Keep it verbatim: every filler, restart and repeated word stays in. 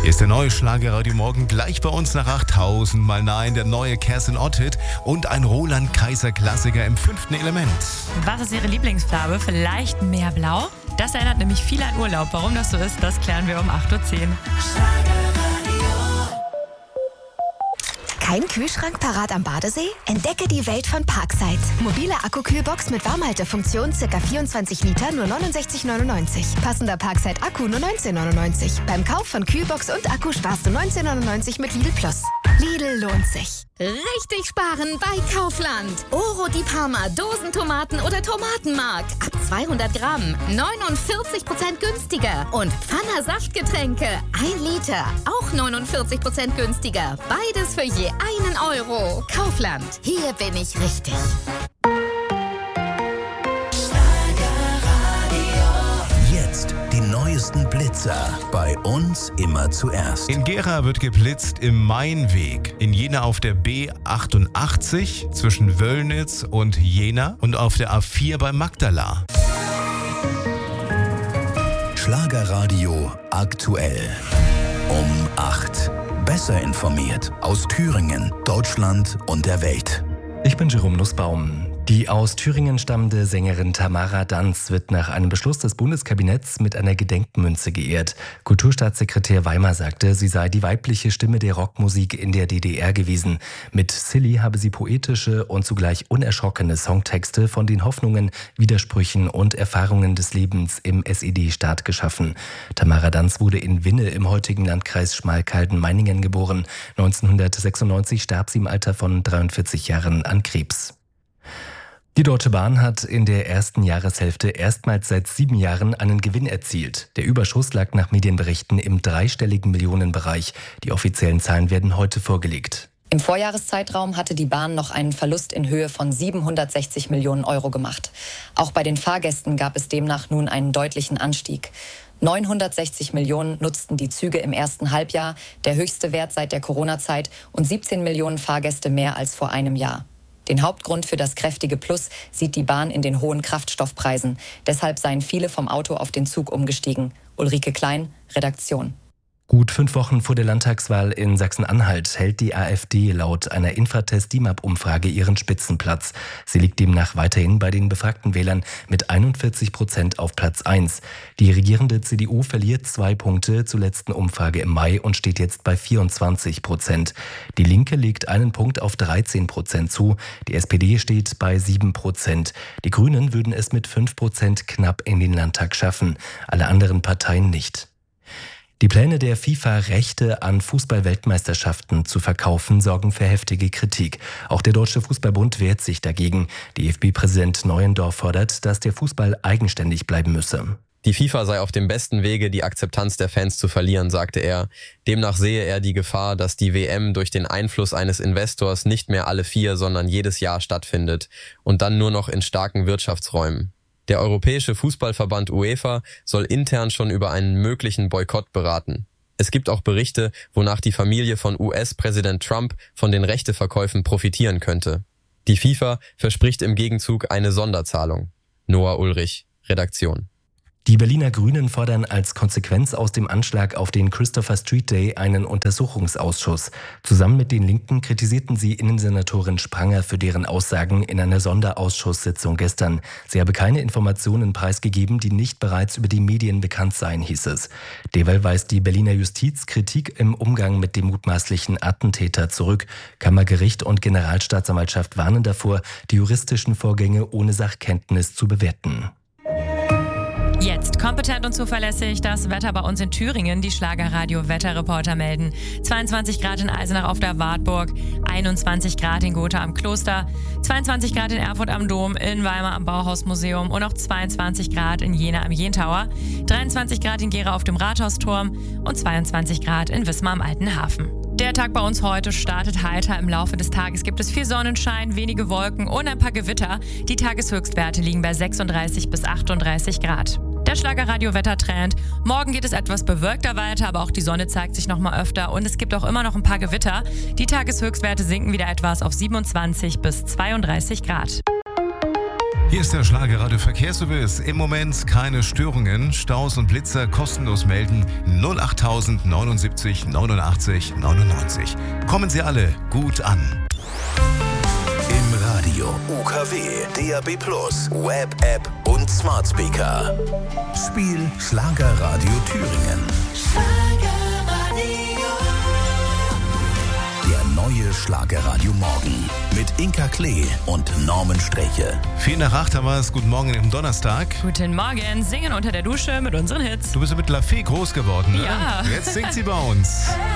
Hier ist der neue Schlagerradio Morgen gleich bei uns nach achttausend Mal Nein, der neue Kerstin Ott-Hit und ein Roland Kaiser Klassiker im fünften Element. Was ist Ihre Lieblingsfarbe? Vielleicht mehr Blau? Das erinnert nämlich viel an Urlaub. Warum das so ist, das klären wir um acht Uhr zehn. Kein Kühlschrank parat am Badesee? Entdecke die Welt von Parkside. Mobile Akku-Kühlbox mit Warmhaltefunktion, ca. vierundzwanzig Liter, nur neunundsechzig neunundneunzig. Passender Parkside-Akku nur neunzehn neunundneunzig. Beim Kauf von Kühlbox und Akku sparst du neunzehn neunundneunzig mit Lidl Plus. Lidl lohnt sich. Richtig sparen bei Kaufland. Oro di Parma, Dosentomaten oder Tomatenmark. Ab zweihundert Gramm, neunundvierzig Prozent günstiger. Und Pfanner Saftgetränke, ein Liter, auch neunundvierzig Prozent günstiger. Beides für je einen Euro. Kaufland, hier bin ich richtig. Die neuesten Blitzer. Bei uns immer zuerst. In Gera wird geblitzt im Mainweg. In Jena auf der B achtundachtzig zwischen Wöllnitz und Jena und auf der A vier bei Magdala. Schlagerradio aktuell. Um acht. Besser informiert aus Thüringen, Deutschland und der Welt. Ich bin Jerome Nussbaum. Die aus Thüringen stammende Sängerin Tamara Danz wird nach einem Beschluss des Bundeskabinetts mit einer Gedenkmünze geehrt. Kulturstaatssekretär Weimer sagte, sie sei die weibliche Stimme der Rockmusik in der D D R gewesen. Mit Silly habe sie poetische und zugleich unerschrockene Songtexte von den Hoffnungen, Widersprüchen und Erfahrungen des Lebens im S E D-Staat geschaffen. Tamara Danz wurde in Winne im heutigen Landkreis Schmalkalden-Meiningen geboren. neunzehnhundertsechsundneunzig starb sie im Alter von dreiundvierzig Jahren an Krebs. Die Deutsche Bahn hat in der ersten Jahreshälfte erstmals seit sieben Jahren einen Gewinn erzielt. Der Überschuss lag nach Medienberichten im dreistelligen Millionenbereich. Die offiziellen Zahlen werden heute vorgelegt. Im Vorjahreszeitraum hatte die Bahn noch einen Verlust in Höhe von siebenhundertsechzig Millionen Euro gemacht. Auch bei den Fahrgästen gab es demnach nun einen deutlichen Anstieg. neunhundertsechzig Millionen nutzten die Züge im ersten Halbjahr, der höchste Wert seit der Corona-Zeit, und siebzehn Millionen Fahrgäste mehr als vor einem Jahr. Den Hauptgrund für das kräftige Plus sieht die Bahn in den hohen Kraftstoffpreisen. Deshalb seien viele vom Auto auf den Zug umgestiegen. Ulrike Klein, Redaktion. Gut fünf Wochen vor der Landtagswahl in Sachsen-Anhalt hält die AfD laut einer Infratest-D I M A P-Umfrage ihren Spitzenplatz. Sie liegt demnach weiterhin bei den befragten Wählern mit einundvierzig Prozent auf Platz eins. Die regierende C D U verliert zwei Punkte zur letzten Umfrage im Mai und steht jetzt bei vierundzwanzig Prozent. Die Linke legt einen Punkt auf dreizehn Prozent zu. Die S P D steht bei sieben Prozent. Die Grünen würden es mit fünf Prozent knapp in den Landtag schaffen. Alle anderen Parteien nicht. Die Pläne der FIFA, Rechte an Fußball-Weltmeisterschaften zu verkaufen, sorgen für heftige Kritik. Auch der Deutsche Fußballbund wehrt sich dagegen. D F B-Präsident Neuendorf fordert, dass der Fußball eigenständig bleiben müsse. Die FIFA sei auf dem besten Wege, die Akzeptanz der Fans zu verlieren, sagte er. Demnach sehe er die Gefahr, dass die W M durch den Einfluss eines Investors nicht mehr alle vier, sondern jedes Jahr stattfindet und dann nur noch in starken Wirtschaftsräumen. Der Europäische Fußballverband UEFA soll intern schon über einen möglichen Boykott beraten. Es gibt auch Berichte, wonach die Familie von U S-Präsident Trump von den Rechteverkäufen profitieren könnte. Die FIFA verspricht im Gegenzug eine Sonderzahlung. Noah Ulrich, Redaktion. Die Berliner Grünen fordern als Konsequenz aus dem Anschlag auf den Christopher Street Day einen Untersuchungsausschuss. Zusammen mit den Linken kritisierten sie Innensenatorin Spranger für deren Aussagen in einer Sonderausschusssitzung gestern. Sie habe keine Informationen preisgegeben, die nicht bereits über die Medien bekannt seien, hieß es. Derweil weist die Berliner Justiz Kritik im Umgang mit dem mutmaßlichen Attentäter zurück. Kammergericht und Generalstaatsanwaltschaft warnen davor, die juristischen Vorgänge ohne Sachkenntnis zu bewerten. Jetzt kompetent und zuverlässig das Wetter bei uns in Thüringen. Die Schlagerradio-Wetterreporter melden zweiundzwanzig Grad in Eisenach auf der Wartburg, einundzwanzig Grad in Gotha am Kloster, zweiundzwanzig Grad in Erfurt am Dom, in Weimar am Bauhausmuseum und auch zweiundzwanzig Grad in Jena am Jentauer, dreiundzwanzig Grad in Gera auf dem Rathausturm und zweiundzwanzig Grad in Wismar am Alten Hafen. Der Tag bei uns heute startet heiter. Im Laufe des Tages gibt es viel Sonnenschein, wenige Wolken und ein paar Gewitter. Die Tageshöchstwerte liegen bei sechsunddreißig bis achtunddreißig Grad. Der Schlagerradio-Wettertrend. Morgen geht es etwas bewölkter weiter, aber auch die Sonne zeigt sich noch mal öfter und es gibt auch immer noch ein paar Gewitter. Die Tageshöchstwerte sinken wieder etwas auf siebenundzwanzig bis zweiunddreißig Grad. Hier ist der Schlagerradio Verkehrsservice. Im Moment keine Störungen. Staus und Blitzer kostenlos melden. null acht tausend neunundsiebzig neunundachtzig neunundneunzig. Kommen Sie alle gut an. Im Radio, U K W, D A B plus, Web, App und Smart Speaker. Spiel Schlagerradio Thüringen. Der neue Schlagerradio Morgen mit Inka Klee und Norman Streche. Vier nach acht haben wir es. Guten Morgen am Donnerstag. Guten Morgen, singen unter der Dusche mit unseren Hits. Du bist ja mit La Fee groß geworden, ne? Ja. Jetzt singt sie bei uns.